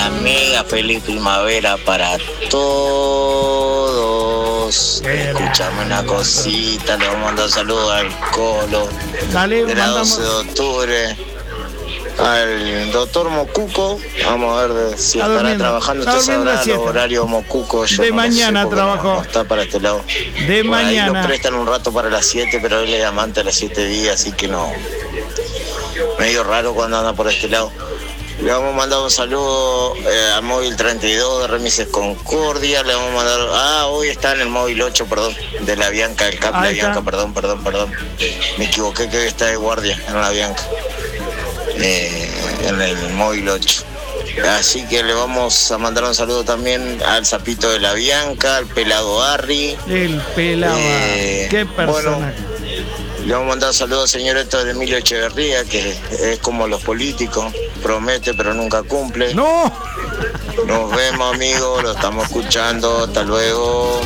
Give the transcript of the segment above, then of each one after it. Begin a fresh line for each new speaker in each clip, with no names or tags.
una mega feliz primavera para todos. Escuchame una cosita, le vamos a mandar saludos al Colo.
Dale,
de la 12 de octubre. Al doctor Mocuco, vamos a ver si estará trabajando. Usted sabrá los horarios Mocuco.
De mañana trabajó.
No está para este lado.
De
por
mañana.
Ahí lo prestan un rato para las 7, pero él es amante a las 7 días, así que no. Medio raro cuando anda por este lado. Le vamos a mandar un saludo al móvil 32 de Remises Concordia. Le vamos a mandar. Hoy está en el móvil 8, perdón. De la Bianca, el CAP de la Bianca, perdón. Me equivoqué, que hoy está de guardia en la Bianca. En el móvil 8. Así que le vamos a mandar un saludo también al Zapito de la Bianca, al Pelado Harry.
El Pelado Harry. Qué persona.
Bueno, le vamos a mandar saludos al señor de Emilio Echeverría, que es como los políticos, promete pero nunca cumple.
¡No!
Nos vemos, amigos, lo estamos escuchando, hasta luego.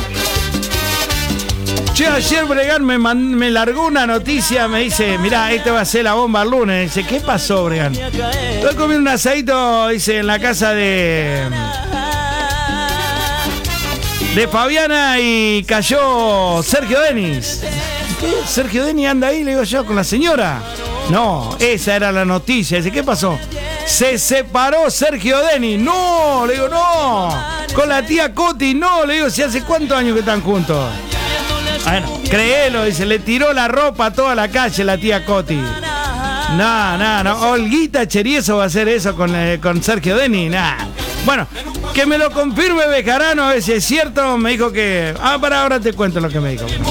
Che, ayer Bregan me largó una noticia, me dice, mirá, esta va a ser la bomba el lunes. Dice, ¿qué pasó, Bregan? Estoy comiendo un asadito, dice, en la casa de Fabiana y cayó Sergio Denis. ¿Qué? ¿Sergio Denis anda ahí? Le digo yo, con la señora. No, esa era la noticia. Dice, ¿qué pasó? Se separó Sergio Denis. No, le digo, no. Con la tía Coti, no. Le digo, si hace cuántos años que están juntos. Bueno, créelo, dice, le tiró la ropa a toda la calle la tía Coti. No. Olguita Cherieso va a hacer eso con Sergio Denis. Bueno, que me lo confirme Bejarano, a ver si es cierto. Me dijo que... para ahora te cuento lo que me dijo.